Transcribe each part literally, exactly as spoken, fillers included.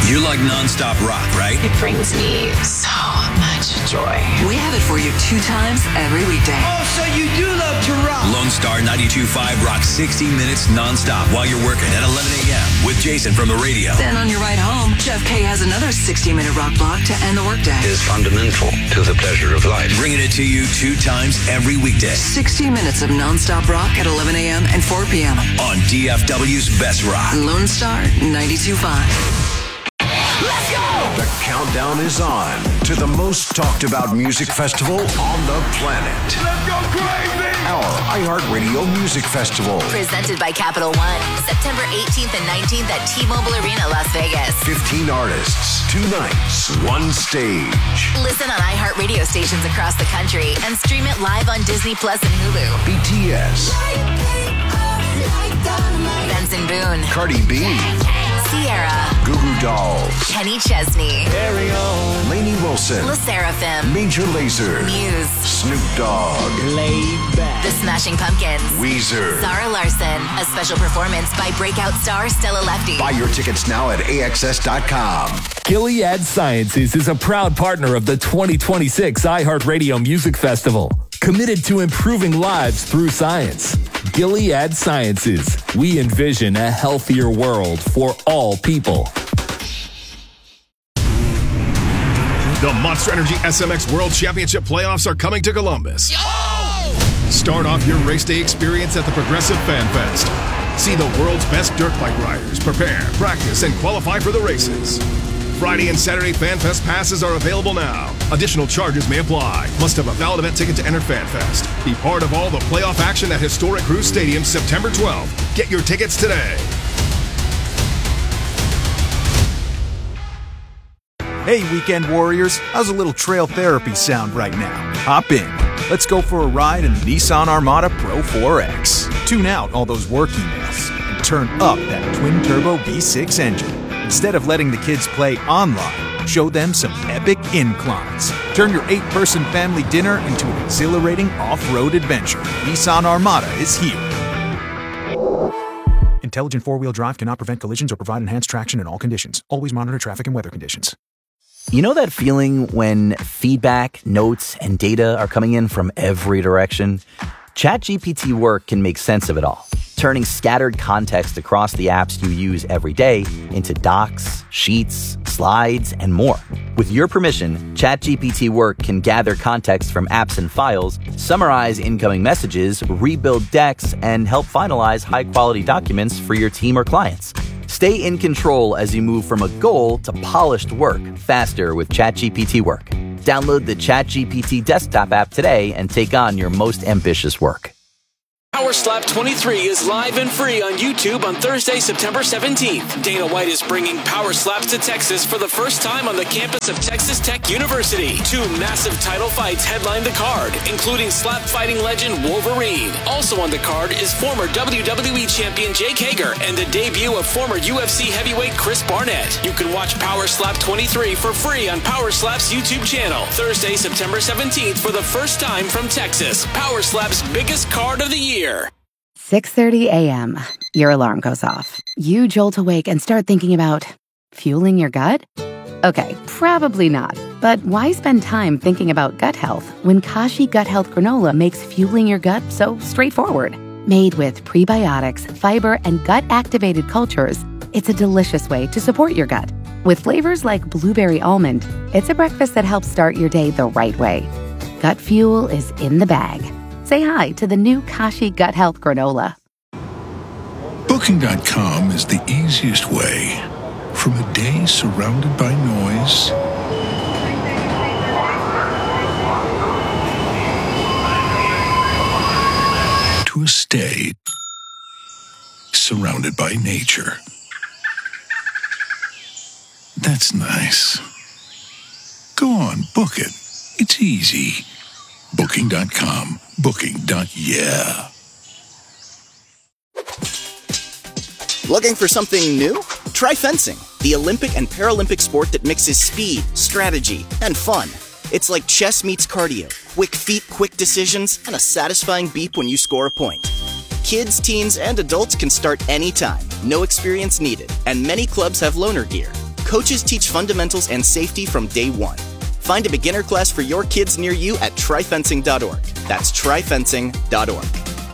You like nonstop rock, right? It brings me so much joy. We have it for you two times every weekday. Oh, so you do love to rock. Lone Star ninety-two point five rocks sixty minutes nonstop while you're working at eleven a.m. with Jason from the radio. Then on your ride home, Jeff K has another sixty-minute rock block to end the workday. Is fundamental to the pleasure of life. Bringing it to you two times every weekday. sixty minutes of nonstop rock at eleven a.m. and four p.m. on D F W's Best Rock. Lone Star ninety-two point five. Let's go! The countdown is on to the most talked about music festival on the planet. Let's go crazy! Our iHeartRadio Music Festival. Presented by Capital One. September eighteenth and nineteenth at T-Mobile Arena, Las Vegas. fifteen artists, two nights, one stage. Listen on iHeartRadio stations across the country and stream it live on Disney Plus and Hulu. B T S. Benson Boone. Cardi B. Sierra. Goo Goo Dolls. Kenny Chesney. Carry on. Lainey Wilson. La Seraphim. Major Lazer. Muse. Snoop Dogg. Laid back. The Smashing Pumpkins. Weezer. Zara Larson. A special performance by breakout star Stella Lefty. Buy your tickets now at A X S dot com. Gilead Sciences is a proud partner of the twenty twenty-six iHeartRadio Music Festival, committed to improving lives through science. Gilead Sciences. We envision a healthier world for all people. The Monster Energy S M X World Championship playoffs are coming to Columbus. Yo! Start off your race day experience at the Progressive Fan Fest. See the world's best dirt bike riders prepare, practice, and qualify for the races. Friday and Saturday Fan Fest passes are available now. Additional charges may apply. Must have a valid event ticket to enter Fan Fest. Be part of all the playoff action at historic Cruise Stadium September twelfth. Get your tickets today. Hey, Weekend Warriors. How's a little trail therapy sound right now? Hop in. Let's go for a ride in the Nissan Armada Pro four X. Tune out all those work emails and turn up that twin-turbo V six engine. Instead of letting the kids play online, show them some epic inclines. Turn your eight-person family dinner into an exhilarating off-road adventure. Nissan Armada is here. Intelligent four-wheel drive cannot prevent collisions or provide enhanced traction in all conditions. Always monitor traffic and weather conditions. You know that feeling when feedback, notes, and data are coming in from every direction? ChatGPT Work can make sense of it all, turning scattered context across the apps you use every day into docs, sheets, slides, and more. With your permission, ChatGPT Work can gather context from apps and files, summarize incoming messages, rebuild decks, and help finalize high-quality documents for your team or clients. Stay in control as you move from a goal to polished work faster with ChatGPT Work. Download the ChatGPT desktop app today and take on your most ambitious work. Power Slap twenty-three is live and free on YouTube on Thursday, September seventeenth. Dana White is bringing Power Slaps to Texas for the first time on the campus of Texas Tech University. Two massive title fights headline the card, including slap fighting legend Wolverine. Also on the card is former W W E champion Jake Hager and the debut of former U F C heavyweight Chris Barnett. You can watch Power Slap twenty-three for free on Power Slap's YouTube channel. Thursday, September seventeenth for the first time from Texas. Power Slap's biggest card of the year. six thirty a.m. Your alarm goes off. You jolt awake and start thinking about fueling your gut? Okay, probably not. But why spend time thinking about gut health when Kashi Gut Health Granola makes fueling your gut so straightforward? Made with prebiotics, fiber, and gut-activated cultures, it's a delicious way to support your gut. With flavors like blueberry almond, it's a breakfast that helps start your day the right way. Gut fuel is in the bag. Say hi to the new Kashi Gut Health Granola. Booking dot com is the easiest way from a day surrounded by noise to a stay surrounded by nature. That's nice. Go on, book it. It's easy. Booking dot com. Booking. Yeah. Looking for something new? Try fencing, the Olympic and Paralympic sport that mixes speed, strategy, and fun. It's like chess meets cardio, quick feet, quick decisions, and a satisfying beep when you score a point. Kids, teens, and adults can start anytime, no experience needed, and many clubs have loaner gear. coaches teach fundamentals and safety from day one. Find a beginner class for your kids near you at tri fencing dot org. That's tri fencing dot org.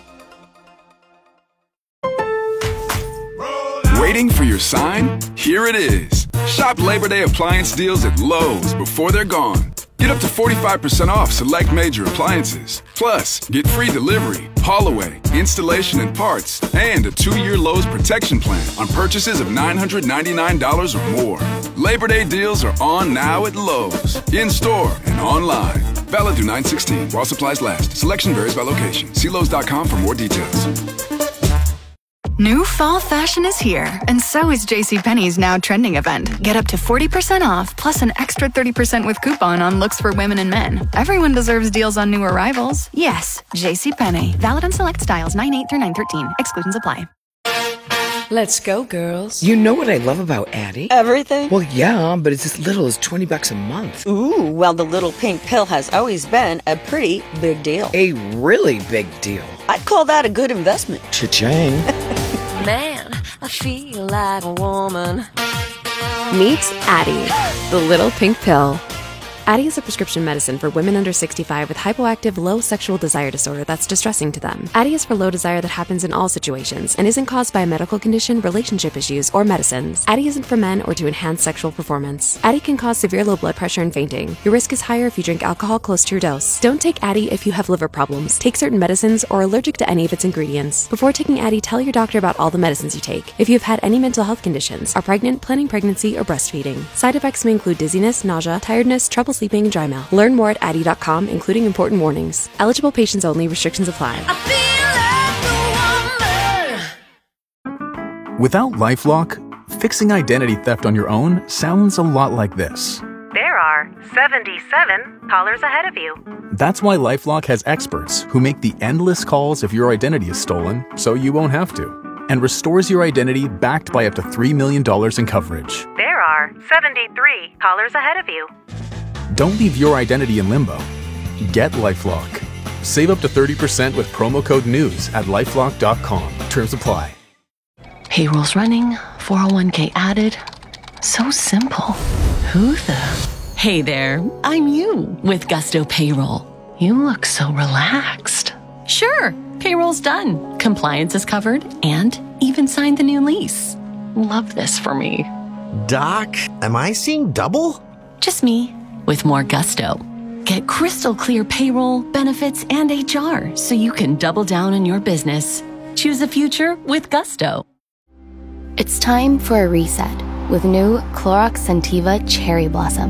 Waiting for your sign? Here it is. Shop Labor Day appliance deals at Lowe's before they're gone. Get up to forty-five percent off select major appliances. Plus, get free delivery, haul away, installation and parts, and a two-year Lowe's protection plan on purchases of nine hundred ninety-nine dollars or more. Labor Day deals are on now at Lowe's, in-store and online. Valid through nine sixteen while supplies last. Selection varies by location. See Lowe's dot com for more details. New fall fashion is here, and so is JCPenney's Now Trending event. Get up to forty percent off, plus an extra thirty percent with coupon on looks for women and men. Everyone deserves deals on new arrivals. Yes, JCPenney. Valid on select styles nine eight through nine thirteen. Exclusions apply. Let's go, girls. You know what I love about Addie? Everything? Well, yeah, but it's as little as twenty bucks a month. Ooh, well, the little pink pill has always been a pretty big deal. A really big deal. I'd call that a good investment. Cha-ching. Man, I feel like a woman. Meet Addie, the little pink pill. Addie is a prescription medicine for women under sixty-five with hypoactive low sexual desire disorder that's distressing to them. Addie is for low desire that happens in all situations and isn't caused by a medical condition, relationship issues, or medicines. Addie isn't for men or to enhance sexual performance. Addie can cause severe low blood pressure and fainting. Your risk is higher if you drink alcohol close to your dose. Don't take Addie if you have liver problems, take certain medicines, or are allergic to any of its ingredients. Before taking Addie, tell your doctor about all the medicines you take. If you have had any mental health conditions, are pregnant, planning pregnancy, or breastfeeding. Side effects may include dizziness, nausea, tiredness, trouble sleeping, and dry mouth. Learn more at addie dot com, including important warnings. Eligible patients only. Restrictions apply. Without LifeLock, fixing identity theft on your own sounds a lot like this. There are seventy-seven callers ahead of you. That's why LifeLock has experts who make the endless calls if your identity is stolen, so you won't have to, and restores your identity backed by up to three million dollars in coverage. There are seventy-three callers ahead of you. Don't leave your identity in limbo. Get LifeLock. Save up to thirty percent with promo code NEWS at lifelock dot com. Terms apply. Payroll's running, four oh one k added. So simple. Who the? Hey there, I'm you with Gusto Payroll. You look so relaxed. Sure, payroll's done. Compliance is covered and even signed the new lease. Love this for me. Doc, am I seeing double? Just me. With more gusto. Get crystal clear payroll, benefits, and H R so you can double down on your business. Choose a future with gusto. It's time for a reset with new Clorox Scentiva Cherry Blossom.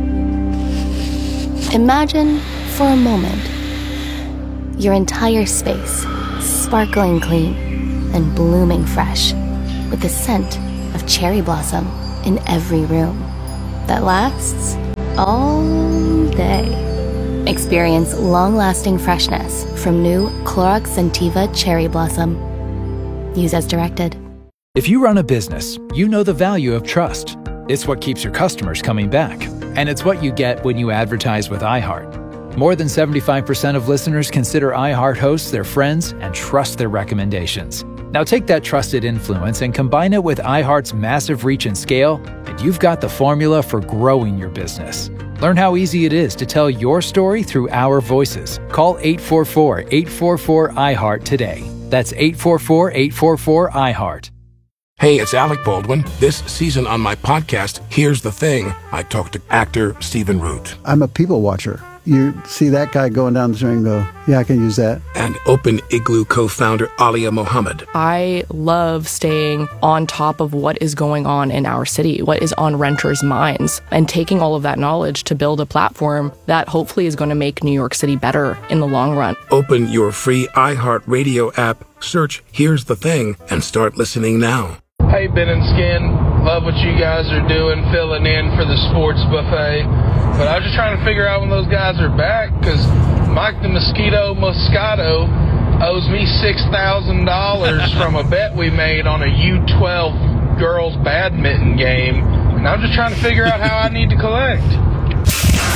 Imagine for a moment your entire space sparkling clean and blooming fresh with the scent of cherry blossom in every room that lasts all day. Experience long-lasting freshness from new Clorox Scentiva Cherry Blossom. Use as directed. If you run a business, you know the value of trust. It's what keeps your customers coming back. And it's what you get when you advertise with iHeart. More than seventy-five percent of listeners consider iHeart hosts their friends and trust their recommendations. Now take that trusted influence and combine it with iHeart's massive reach and scale, and you've got the formula for growing your business. Learn how easy it is to tell your story through our voices. Call eight four four, eight four four, I heart today. That's eight four four, eight four four, I heart. Hey, it's Alec Baldwin. This season on my podcast, Here's the Thing, I talk to actor Stephen Root. I'm a people watcher. You see that guy going down the street and go, yeah, I can use that. And Open Igloo co-founder Alia Mohammed. I love staying on top of what is going on in our city, what is on renters' minds, and taking all of that knowledge to build a platform that hopefully is going to make New York City better in the long run. Open your free iHeartRadio app, search Here's the Thing, and start listening now. Hey, Ben and Skin, love what you guys are doing, filling in for the sports buffet. But I was just trying to figure out when those guys are back, because Mike the Mosquito Moscato owes me six thousand dollars from a bet we made on a U twelve girls badminton game. And I'm just trying to figure out how I need to collect.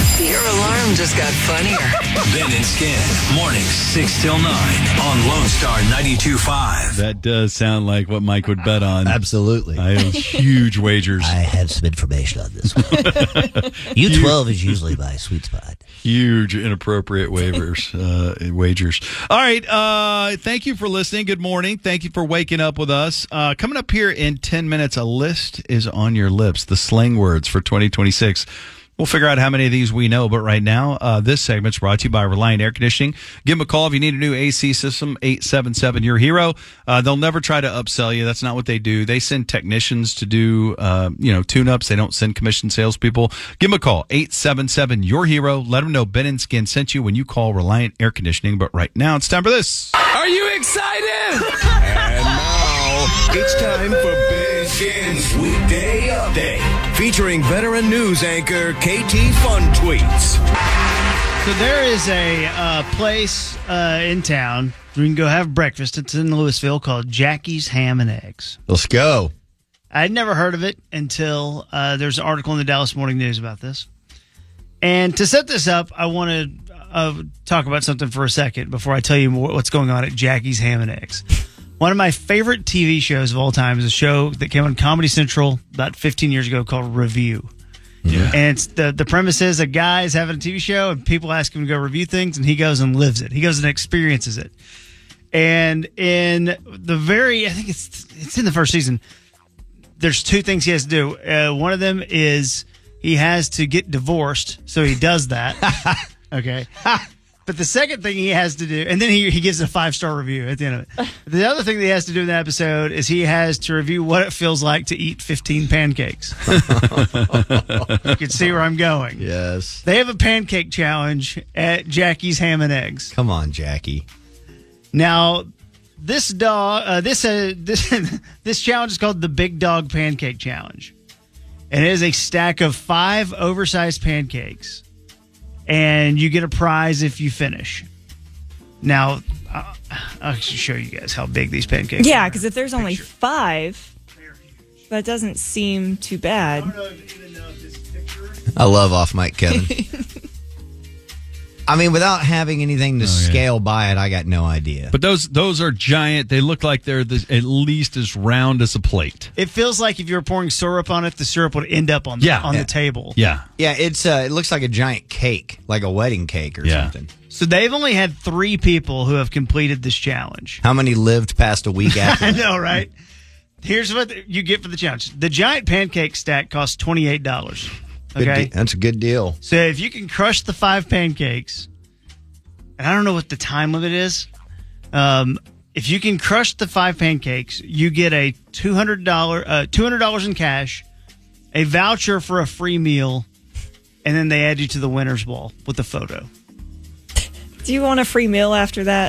Your alarm just got funnier. Ben and Skin, mornings six till nine on Lone Star ninety-two point five. That does sound like what Mike would bet on. Absolutely. I have huge wagers. I have some information on this one. U twelve is usually my sweet spot. Huge inappropriate waivers, uh, wagers. All right. Uh, thank you for listening. Good morning. Thank you for waking up with us. Uh, coming up here in ten minutes, a list is on your lips. The slang words for twenty twenty-six. We'll figure out how many of these we know, but right now, uh, this segment's brought to you by Reliant Air Conditioning. Give them a call if you need a new A C system, eight seven seven, your hero. Uh, they'll never try to upsell you. That's not what they do. They send technicians to do, uh, you know, tune-ups. They don't send commission salespeople. Give them a call, eight seven seven, your hero. Let them know Ben and Skin sent you when you call Reliant Air Conditioning. But right now, it's time for this. Are you excited? And now, it's time for Ben and Skin's Weekday Update. Featuring veteran news anchor K T Fun Tweets. So there is a uh, place uh, in town where you can go have breakfast. It's in Louisville called Jackie's Ham and Eggs. Let's go. I'd never heard of it until uh, there's an article in the Dallas Morning News about this. And to set this up, I want to uh, talk about something for a second before I tell you more, what's going on at Jackie's Ham and Eggs. One of my favorite T V shows of all time is a show that came on Comedy Central about fifteen years ago called Review. Yeah. And it's the, the premise is a guy is having a T V show and people ask him to go review things and he goes and lives it. He goes and experiences it. And in the very, I think it's it's in the first season, there's two things he has to do. Uh, one of them is he has to get divorced, so he does that. Okay. But the second thing he has to do, and then he he gives a five-star review at the end of it. The other thing that he has to do in that episode is he has to review what it feels like to eat fifteen pancakes. You can see where I'm going. Yes. They have a pancake challenge at Jackie's Ham and Eggs. Come on, Jackie. Now, this dog, uh, this uh, this this challenge is called the Big Dog Pancake Challenge, and it is a stack of five oversized pancakes. And you get a prize if you finish. Now, I'll, I'll show you guys how big these pancakes yeah, are. because if there's only five, that doesn't seem too bad. I don't know if, even know if this picture... I love off mic Kevin. I mean, without having anything to Oh, yeah. scale by it, I got no idea. But those those are giant. They look like they're the, at least as round as a plate. It feels like if you were pouring syrup on it, the syrup would end up on, the, Yeah. on Yeah. the table. Yeah. Yeah, it's uh, it looks like a giant cake, like a wedding cake or Yeah. something. So they've only had three people who have completed this challenge. How many lived past a week after I that? know, right? Here's what you get for the challenge. The giant pancake stack costs twenty-eight dollars. Good Okay? de- that's a good deal. So if you can crush the five pancakes, and I don't know what the time limit is, um, if you can crush the five pancakes, you get a two hundred dollars uh, two hundred dollars in cash, a voucher for a free meal, and then they add you to the winner's ball with a photo. Do you want a free meal after that?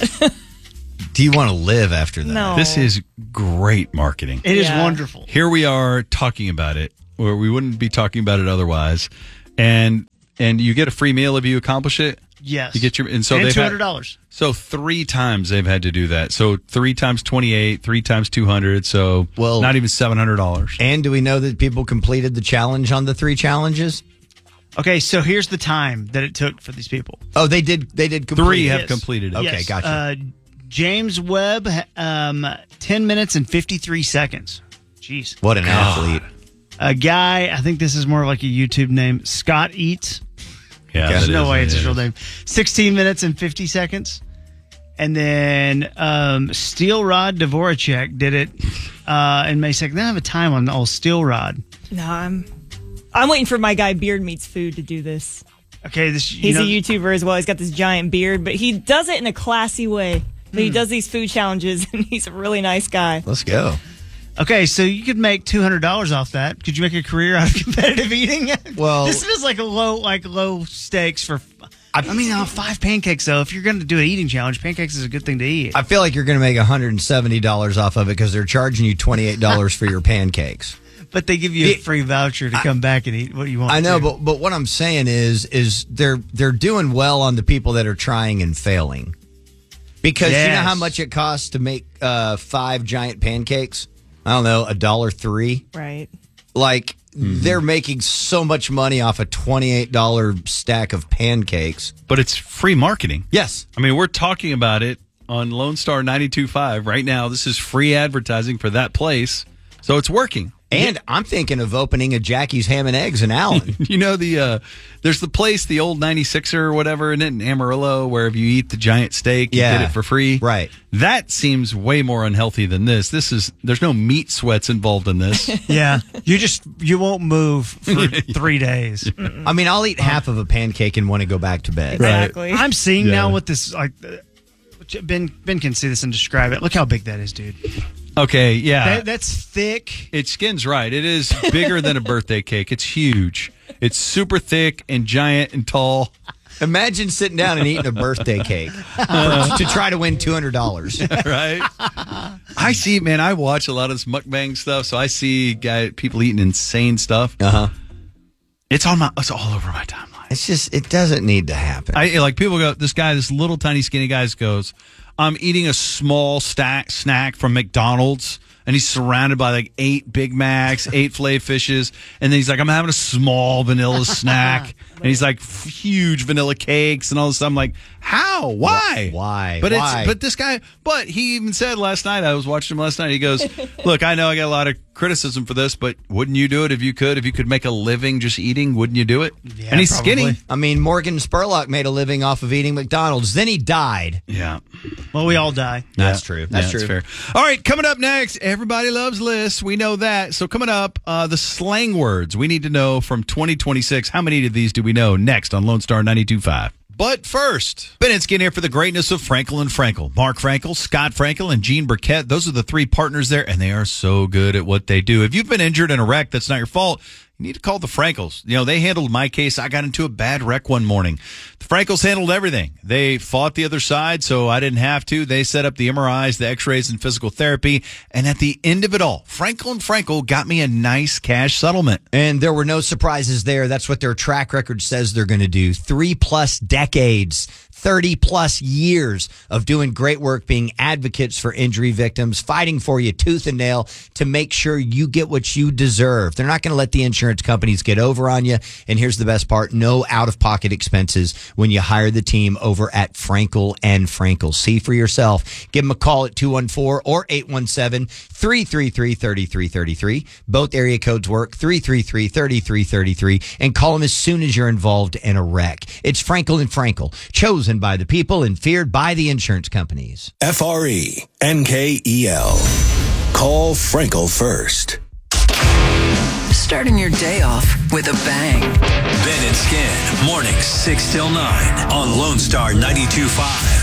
Do you want to live after that? No. This is great marketing. It is Yeah. wonderful. Here we are talking about it, or we wouldn't be talking about it otherwise. And and you get a free meal if you accomplish it. Yes. You get your and so and they've two had- hundred dollars. So three times they've had to do that. So three times twenty-eight, three times two hundred. So Well- not even seven hundred dollars. And do we know that people completed the challenge on the three challenges? Okay, so here's the time that it took for these people. Oh, they did. They did complete Three it. have Yes. completed it. Okay, Yes, gotcha. Uh, James Webb, um, ten minutes and fifty-three seconds. Jeez. What an athlete. A guy, I think this is more like a YouTube name, Scott Eats. Yeah, There's that no is- way it it's his is. real name. sixteen minutes and fifty seconds. And then um, Steel Rod Dvoracek did it uh, in May second. They don't have a time on old Steel Rod. No, I'm I'm waiting for my guy Beard Meets Food to do this. Okay, this you He's know, a YouTuber as well. He's got this giant beard, but he does it in a classy way. But he does these food challenges, and he's a really nice guy. Let's go. Okay, so you could make two hundred dollars off that. Could you make a career out of competitive eating? Well- this is like a low, like low stakes for. I, I mean, uh, five pancakes though. If you're going to do an eating challenge, pancakes is a good thing to eat. I feel like you're going to make one hundred seventy dollars off of it because they're charging you twenty-eight dollars for your pancakes. But they give you a free voucher to come back and eat what you want. I know, to. but but what I'm saying is is they're they're doing well on the people that are trying and failing. Because you know Yes. how much it costs to make uh, five giant pancakes? I don't know, a dollar three. Right. Like they're making so much money off a twenty-eight dollars stack of pancakes. But it's free marketing. Yes. I mean, we're talking about it on Lone Star ninety-two point five right now. This is free advertising for that place. So it's working. And I'm thinking of opening a Jackie's Ham and Eggs in Allen. You know, the uh, there's the place, the old ninety-sixer or whatever, in it in Amarillo, where if you eat the giant steak, you Yeah. get it for free. Right. That seems way more unhealthy than this. This is there's no meat sweats involved in this. Yeah, you just you won't move for three days. I mean, I'll eat half of a pancake and want to go back to bed. Exactly. I'm seeing Yeah. now what this like. uh, Ben Ben can see this and describe it. Look how big that is, dude. Okay, yeah. That, that's thick. It skins right. It is bigger than a birthday cake. It's huge. It's super thick and giant and tall. Imagine sitting down and eating a birthday cake for- to try to win two hundred dollars. Right? I see, man, I watch a lot of this mukbang stuff, so I see guy people eating insane stuff. Uh-huh. It's on my it's all over my timeline. It's just, it doesn't need to happen. I like people go, this guy, this little tiny skinny guy goes, I'm eating a small stack snack from McDonald's, and he's surrounded by like eight Big Macs, eight filet fishes, and then he's like, I'm having a small vanilla snack, and he's like f- huge vanilla cakes and all this stuff. I'm like, how? Why? Why? But Why? it's but this guy, but he even said last night, I was watching him last night, he goes, look, I know I got a lot of criticism for this, but wouldn't you do it if you could? If you could make a living just eating, wouldn't you do it? Yeah, and he's probably. skinny. I mean, Morgan Spurlock made a living off of eating McDonald's. Then he died. Yeah. Well, we all die. That's true. That's Yeah, true. fair. All right, coming up next, everybody loves lists. We know that. So coming up, uh, the slang words we need to know from twenty twenty-six. How many of these do we know? Next on Lone Star ninety-two point five. But first, Ben and Skin here for the greatness of Frankel and Frankel. Mark Frankel, Scott Frankel, and Gene Burkett. Those are the three partners there, and they are so good at what they do. If you've been injured in a wreck, that's not your fault. You need to call the Frankels. You know, they handled my case. I got into a bad wreck one morning. The Frankels handled everything. They fought the other side, so I didn't have to. They set up the M R Is, the x-rays, and physical therapy. And at the end of it all, Frankel and Frankel got me a nice cash settlement. And there were no surprises there. That's what their track record says they're going to do. Three plus decades, thirty plus years of doing great work, being advocates for injury victims, fighting for you tooth and nail to make sure you get what you deserve. They're not going to let the insurance companies get over on you. And here's the best part. No out-of-pocket expenses when you hire the team over at Frankel and Frankel. See for yourself. Give them a call at two one four or eight one seven, three three three, three three three three. Both area codes work, three three three, three three three three. And call them as soon as you're involved in a wreck. It's Frankel and Frankel, chosen by the people and feared by the insurance companies. F R E N K E L. Call Frankel first. Starting your day off with a bang. Ben and Skin, mornings six till nine on Lone Star ninety-two point five.